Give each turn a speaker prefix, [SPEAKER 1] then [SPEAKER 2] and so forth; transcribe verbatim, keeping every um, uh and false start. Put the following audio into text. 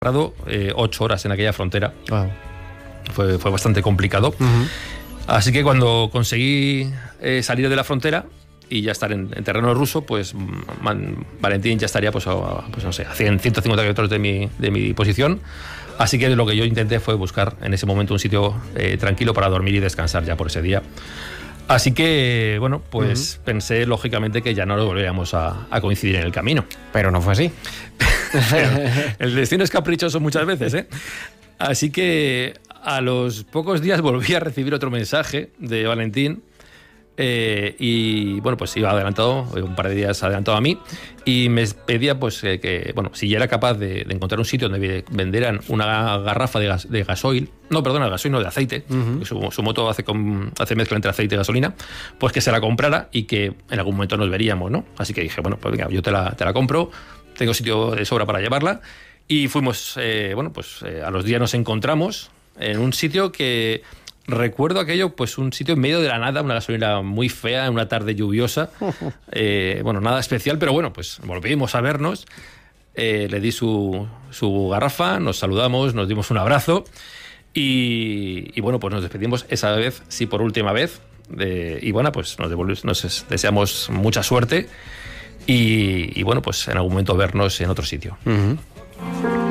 [SPEAKER 1] eh, ocho horas en aquella frontera.
[SPEAKER 2] Wow.
[SPEAKER 1] Fue, fue bastante complicado.
[SPEAKER 2] Uh-huh.
[SPEAKER 1] Así que cuando conseguí eh, salir de la frontera y ya estar en, en terreno ruso, pues man, Valentín ya estaría pues, a, pues no sé, a cien, ciento cincuenta kilómetros de mi, de mi posición. Así que lo que yo intenté fue buscar en ese momento un sitio eh, tranquilo para dormir y descansar ya por ese día. Así que, bueno, pues uh-huh. pensé lógicamente que ya no lo volveríamos a, a coincidir en el camino.
[SPEAKER 2] Pero no fue así.
[SPEAKER 1] El destino es caprichoso muchas veces, ¿eh? Así que a los pocos días volví a recibir otro mensaje de Valentín eh, y, bueno, pues iba adelantado, un par de días adelantado a mí, y me pedía, pues, eh, que, bueno, si ya era capaz de, de encontrar un sitio donde vendieran una garrafa de, gas, de gasoil, no, perdona, gasoil, no, de aceite, uh-huh. su, su moto hace, con, hace mezcla entre aceite y gasolina, pues que se la comprara y que en algún momento nos veríamos, ¿no? Así que dije, bueno, pues venga, yo te la, te la compro, tengo sitio de sobra para llevarla. Y fuimos, eh, bueno, pues eh, a los días nos encontramos en un sitio que recuerdo aquello, pues un sitio en medio de la nada, una gasolina muy fea, en una tarde lluviosa. Eh, bueno, nada especial, pero bueno, pues volvimos a vernos. Eh, le di su, su garrafa, nos saludamos, nos dimos un abrazo y, y bueno, pues nos despedimos esa vez, sí, por última vez. De, y bueno, pues nos, devolvimos, nos deseamos mucha suerte y, y bueno, pues en algún momento vernos en otro sitio.
[SPEAKER 2] Uh-huh.